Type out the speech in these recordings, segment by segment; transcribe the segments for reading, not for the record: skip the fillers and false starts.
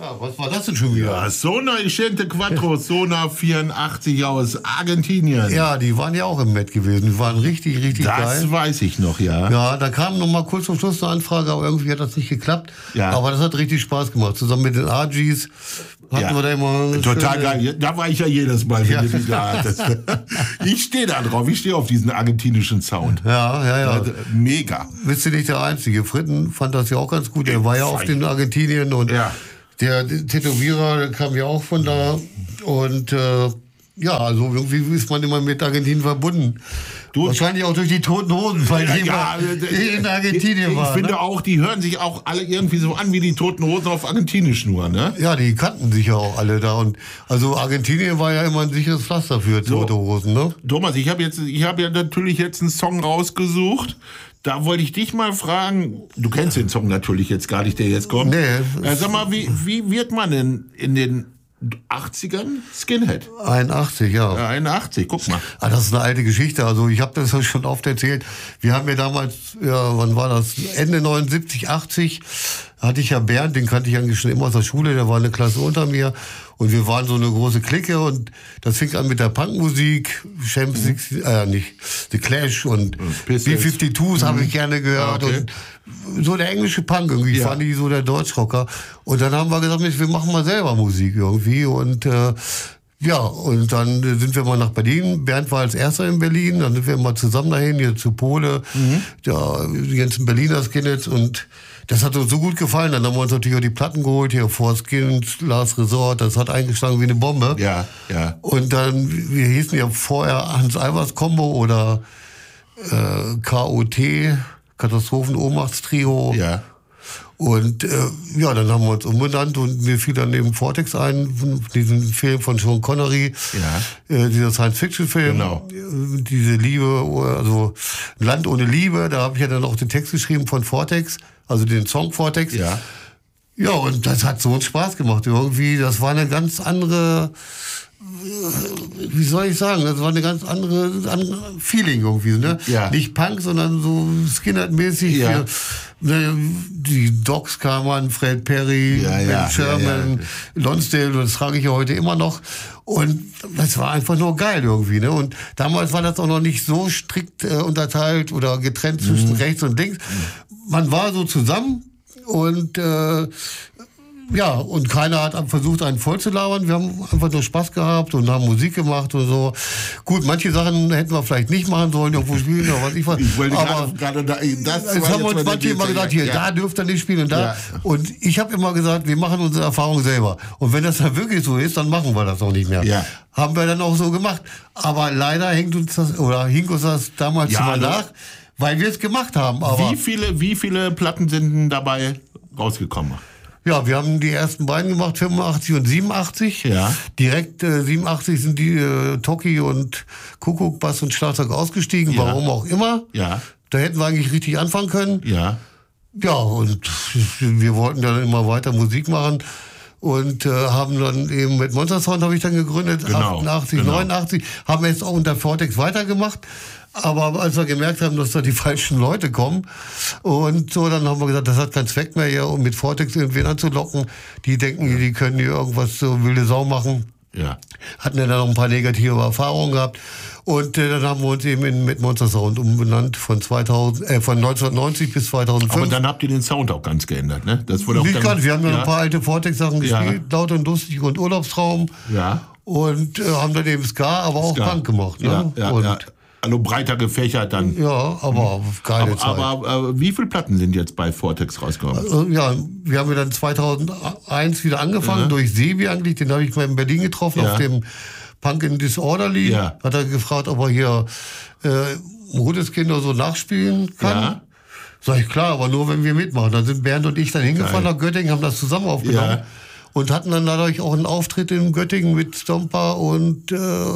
Ja, was war das denn schon wieder? Ja, Sona Vicente Quattro, Sona 84 aus Argentinien. Ja, die waren ja auch im Met gewesen. Die waren richtig, richtig geil. Das weiß ich noch, ja. Ja, da kam noch mal kurz zum Schluss eine Anfrage, aber irgendwie hat das nicht geklappt. Ja. Aber das hat richtig Spaß gemacht. Zusammen mit den RGs hatten wir da immer... Total geil. Da war ich ja jedes Mal, wenn du die da hattest. Ich stehe da drauf. Ich stehe auf diesen argentinischen Sound. Ja. Mega. Bist du nicht der Einzige? Fritten fand das ja auch ganz gut. Er war ja auf den Argentinien und der Tätowierer, der kam ja auch von da. Und ja, also irgendwie ist man immer mit Argentinien verbunden. Wahrscheinlich auch durch die Toten Hosen, weil die in Argentinien waren. Ich finde auch, die hören sich auch alle irgendwie so an wie die Toten Hosen auf Argentinisch nur, ne? Ja, die kannten sich ja auch alle da. Und also Argentinien war ja immer ein sicheres Pflaster für Tote Hosen, ne? Thomas, ich habe ja natürlich jetzt einen Song rausgesucht. Da wollte ich dich mal fragen, du kennst den Song natürlich jetzt gar nicht, der jetzt kommt. Nee. Sag mal, wie wird man denn in den 80ern Skinhead? 81, ja. 81, guck mal. Das ist eine alte Geschichte. Also ich habe das schon oft erzählt. Wir haben ja damals, wann war das? Ende 79, 80 hatte ich ja Bernd, den kannte ich eigentlich schon immer aus der Schule, der war eine Klasse unter mir. Und wir waren so eine große Clique und das fing an mit der Punkmusik, The Clash und B-52s habe ich gerne gehört und so der englische Punk irgendwie, fand ich so der Deutschrocker. Und dann haben wir gesagt, Mensch, wir machen mal selber Musik irgendwie und und dann sind wir mal nach Berlin. Bernd war als erster in Berlin, dann sind wir mal zusammen dahin, hier zu Pole, die ganzen Berliner Skinheads und das hat uns so gut gefallen. Dann haben wir uns natürlich auch die Platten geholt, hier Four Skins, Last Resort, das hat eingeschlagen wie eine Bombe. Ja. Und dann, wir hießen ja vorher Hans-Albers-Kombo oder KOT, Katastrophen-Ohnmachtstrio. Ja. Und dann haben wir uns umbenannt und mir fiel dann eben Vortex ein, diesen Film von Sean Connery, dieser Science-Fiction-Film, diese Liebe, also Land ohne Liebe, da habe ich ja dann auch den Text geschrieben von Vortex, also den Song Vortex. Ja, und das hat so einen Spaß gemacht irgendwie, das war eine ganz andere... Wie soll ich sagen? Das war eine ganz andere Feeling irgendwie, ne? Ja. Nicht Punk, sondern so Skinhead-mäßig. Ja. Die Dogs kamen, Fred Perry, Ben Sherman, Lonsdale, das trage ich ja heute immer noch. Und das war einfach nur geil irgendwie, ne? Und damals war das auch noch nicht so strikt unterteilt oder getrennt zwischen rechts und links. Man war so zusammen und und keiner hat versucht, einen voll zu labern. Wir haben einfach nur Spaß gehabt und haben Musik gemacht und so. Gut, manche Sachen hätten wir vielleicht nicht machen sollen, irgendwo spielen oder was ich was. Ich wollte aber gerade das haben uns manche immer gesagt, da dürft ihr nicht spielen und da. Ja. Und ich habe immer gesagt, wir machen unsere Erfahrung selber. Und wenn das dann wirklich so ist, dann machen wir das auch nicht mehr. Ja. Haben wir dann auch so gemacht. Aber leider hing uns das damals immer nach, weil wir es gemacht haben. Aber wie viele Platten sind denn dabei rausgekommen? Ja, wir haben die ersten beiden gemacht, 85 und 87. Ja. Direkt 87 sind die Toki und Kuckuck, Bass und Schlagzeug ausgestiegen, warum auch immer. Ja. Da hätten wir eigentlich richtig anfangen können. Ja. Ja, und wir wollten dann immer weiter Musik machen und haben dann eben mit Monster Sound habe ich dann gegründet, 88, 89, haben jetzt auch unter Vortex weitergemacht. Aber als wir gemerkt haben, dass da die falschen Leute kommen und so, dann haben wir gesagt, das hat keinen Zweck mehr hier, um mit Vortex irgendwen anzulocken. Die denken, die können hier irgendwas so wilde Sau machen. Ja. Hatten ja dann noch ein paar negative Erfahrungen gehabt. Und dann haben wir uns eben mit Monster Sound umbenannt von 1990 bis 2005. Aber dann habt ihr den Sound auch ganz geändert, ne? Das wurde auch nicht ganz. Wir haben ja ein paar alte Vortex-Sachen gespielt, Laut und Lustig und Urlaubstraum. Ja. Und haben dann eben Ska, aber auch Punk gemacht. Ne? Ja. Also breiter gefächert dann. Ja, aber geile Zeit. Aber wie viele Platten sind jetzt bei Vortex rausgekommen? Wir haben ja dann 2001 wieder angefangen, durch Sebi eigentlich. Den habe ich mal in Berlin getroffen, auf dem Punk in Disorderly. Ja. Hat er gefragt, ob er hier Rudeskinder so nachspielen kann. Ja. Sag ich, klar, aber nur, wenn wir mitmachen. Dann sind Bernd und ich dann hingefahren nach Göttingen, haben das zusammen aufgenommen. Ja. Und hatten dann dadurch auch einen Auftritt in Göttingen mit Stomper und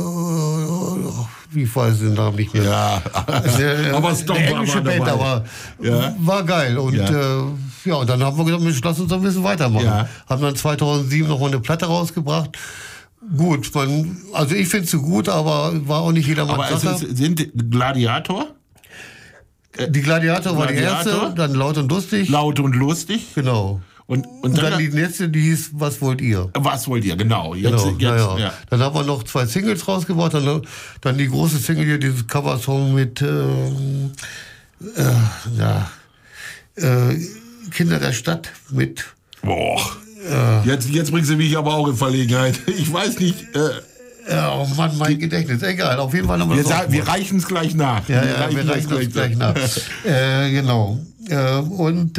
ich weiß den Namen nicht mehr. Ja, aber Stomper eine englische Band, aber war geil. Und und dann haben wir gesagt, Mensch, lass uns doch ein bisschen weitermachen. Ja. Haben dann 2007 noch mal eine Platte rausgebracht. Gut, also ich finde es so gut, aber war auch nicht jedermanns Sache. Aber sind Gladiator? Die Gladiator war die erste, dann Laut und Lustig. Laut und Lustig? Genau. Und dann die letzte, die hieß „Was wollt ihr?" Was wollt ihr? Genau. Jetzt, Genau, ja. Dann haben wir noch 2 Singles rausgebracht, dann die große Single hier, dieses Coversong mit Kinder der Stadt mit. Boah. Jetzt bringst du mich aber auch in Verlegenheit. Ich weiß nicht. Oh Mann, mein Gedächtnis. Egal, auf jeden Fall haben wir das. Wir reichen es gleich nach. Ja, wir reichen es gleich nach. Genau. Und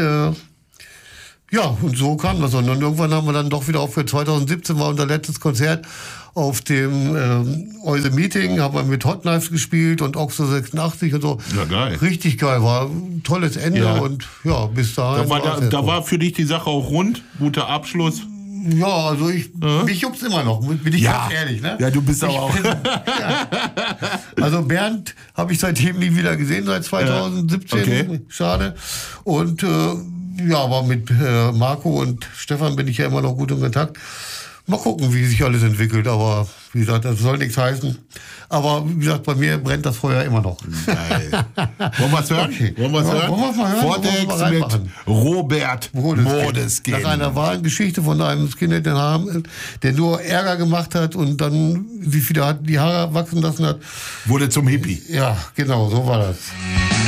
so kam das. Und dann irgendwann haben wir dann doch wieder auch für 2017 war unser letztes Konzert auf dem Euse Meeting, haben wir mit Hot Knives gespielt und Oxo 86 und so. Ja, geil. Richtig geil, war ein tolles Ende und bis dahin. Da war für dich die Sache auch rund, guter Abschluss. Ja, also mich juckt's immer noch, bin ich ganz ehrlich. Ne? Ja, du bist aber auch. Also Bernd habe ich seitdem nie wieder gesehen, seit 2017. Okay. Schade. Und aber mit Marco und Stefan bin ich ja immer noch gut in Kontakt. Mal gucken, wie sich alles entwickelt. Aber wie gesagt, das soll nichts heißen. Aber wie gesagt, bei mir brennt das Feuer immer noch. Geil. Wollen wir es hören? Okay. Wollen wir es hören? Wollen wir mal hören? Vortex mit Robert Modeskin. Nach einer wahren Geschichte von einem Skinhead, der nur Ärger gemacht hat und dann sich wieder die Haare wachsen lassen hat. Wurde zum Hippie. Ja, genau, so war das.